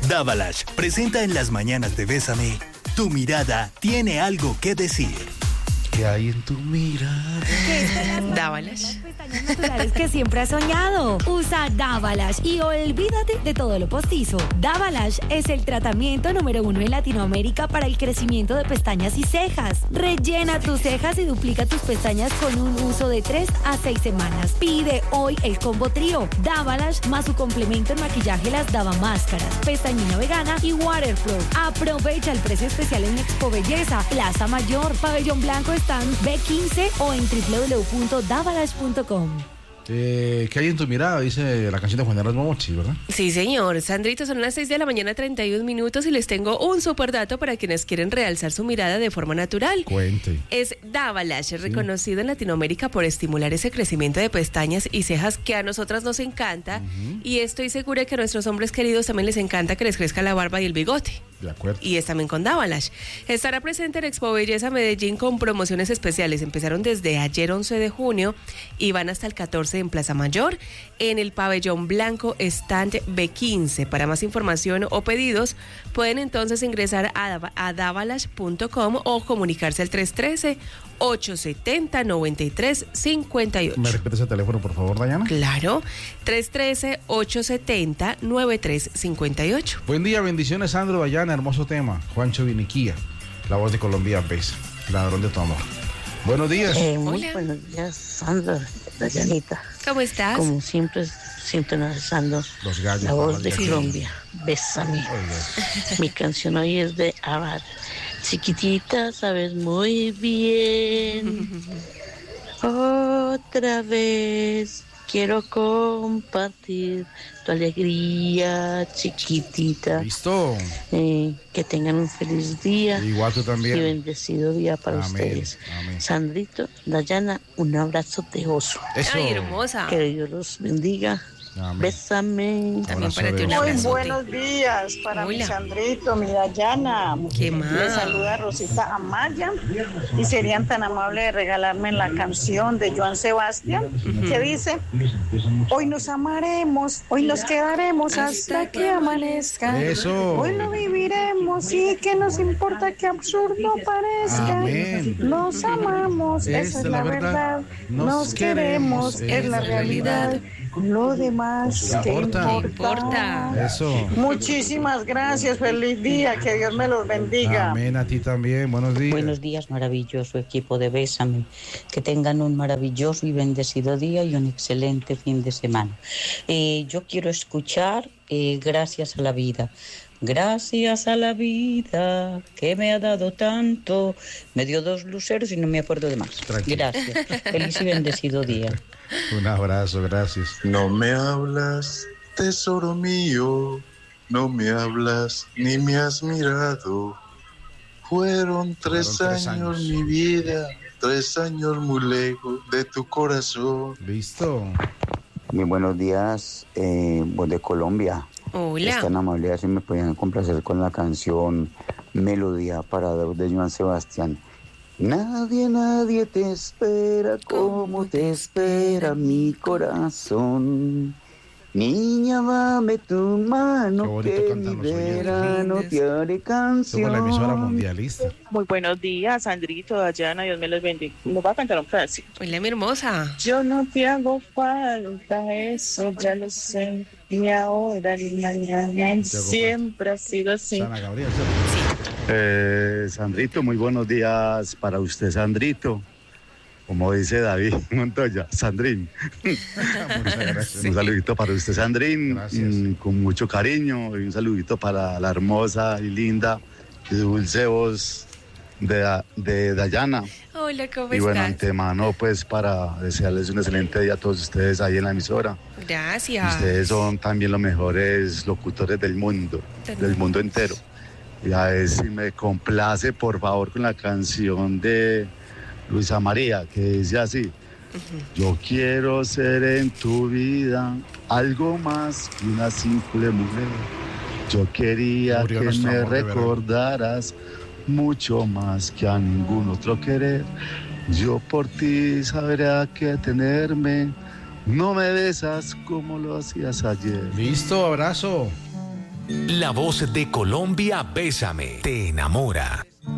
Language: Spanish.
Davalash presenta en las mañanas de Bésame, tu mirada tiene algo que decir. ¿Qué hay en tu mirada? Davalash. Pestañas naturales que siempre has soñado. Usa Davalash y olvídate de todo lo postizo. Davalash es el tratamiento número 1 en Latinoamérica para el crecimiento de pestañas y cejas. Rellena tus cejas y duplica tus pestañas con un uso de 3 a 6 semanas. Pide hoy el combo trío Davalash más su complemento en maquillaje, las Dava Máscaras, pestañina vegana y Waterflow. Aprovecha el precio especial en Expo Belleza, Plaza Mayor, Pabellón Blanco, stand B15 o en www.davalash.com. ¿Qué hay en tu mirada? Dice la canción de Juan Erasmo Mochi, ¿verdad? Sí, señor. Sandrito, son las 6 de la mañana, 31 minutos y les tengo un super dato para quienes quieren realzar su mirada de forma natural. Cuente. Es Davalash, reconocido en Latinoamérica por estimular ese crecimiento de pestañas y cejas que a nosotras nos encanta. Y estoy segura que a nuestros hombres queridos también les encanta que les crezca la barba y el bigote. De acuerdo. Y es también con Davalash. Estará presente en Expo Belleza Medellín con promociones especiales. Empezaron desde ayer 11 de junio y van hasta el 14 en Plaza Mayor, en el Pabellón Blanco, stand B15. Para más información o pedidos, pueden entonces ingresar a davalash.com o comunicarse al 313-870-9358. ¿Me repites el teléfono, por favor, Dayana? Claro, 313-870-9358. Buen día, bendiciones, Sandro, Dayana, hermoso tema. Juancho Viniquía, la voz de Colombia Besa, ladrón de tu amor. Buenos días. Muy Hola. buenos días, Sandra, Dayanita. ¿Cómo estás? Como siempre, sintonizando Los gallos. la voz de Sí. Colombia. Bésame. Mi canción hoy es de Abad. Chiquitita, sabes muy bien. Otra vez quiero compartir tu alegría, chiquitita. Listo. Que tengan un feliz día. Igual tú Y también. bendecido día para Amén, ustedes. amén. Sandrito, Dayana, un abrazo de oso. Eso. Ay, hermosa. Que Dios los bendiga. Amén. Bésame. También para ti un Muy Muy abrazote. buenos días para mi Hola. Sandrito, mi Dayana. ¿Qué más? Les saluda Rosita Amaya y serían tan amables de regalarme la canción de Joan Sebastián que dice: hoy nos amaremos, hoy nos quedaremos hasta que amanezca. Eso. Hoy lo viviremos y que nos importa que absurdo parezca. Amén. Nos amamos, esa es la verdad. Nos queremos, es la realidad. Lo demás que importa. Eso. Muchísimas gracias, feliz día, que Dios me los bendiga. Amén, a ti también. Buenos días. Buenos días, maravilloso equipo de Bésame. Que tengan un maravilloso y bendecido día y un excelente fin de semana. Yo quiero escuchar Gracias a la vida. Gracias a la vida que me ha dado tanto. Me dio 2 luceros y no me acuerdo de más. Tranquila. Gracias. Feliz y bendecido día. Un abrazo, gracias. No me hablas, tesoro mío, no me hablas ni me has mirado. Fueron 3 3 años años. mi vida, 3 años muy lejos de tu corazón. Listo. Muy buenos días, voz de Colombia. Hola. Es tan amable si me podían complacer con la canción Melodía para Dos de Joan Sebastián. Nadie te espera como te espera mi corazón. Niña, dame tu Qué mano bonito que cantan mi los oyentes. verano te haré Somos la emisora canción. mundialista. Muy buenos días, Sandrito, Dayana, Dios me los bendiga. Nos va a cantar un pedacito. Hola, mi hermosa. Yo no te hago falta, eso ya lo sé. Y ahora ni mañana siempre ha sido así. Sana Gabriel, ¿cierto? Sandrito, muy buenos días para usted, Sandrito. Como dice David Montoya, Sandrín. Muchas gracias. Un saludito para usted, Sandrín, Gracias. con mucho cariño. Y un saludito para la hermosa y linda y dulce voz de Dayana. Hola, ¿cómo Y bueno, estás? antemano, pues para desearles un excelente día a todos ustedes ahí en la emisora. Gracias. Ustedes son también los mejores locutores del mundo entero. Y a ver si me complace, por favor, con la canción de Luisa María, que dice así: yo quiero ser en tu vida algo más que una simple mujer. Yo quería Murió que nuestro me amor de verdad. recordaras mucho más que a ningún otro querer. Yo por ti sabré a qué tenerme. No me besas como lo hacías ayer. Listo, abrazo. La voz de Colombia, Bésame, te enamora.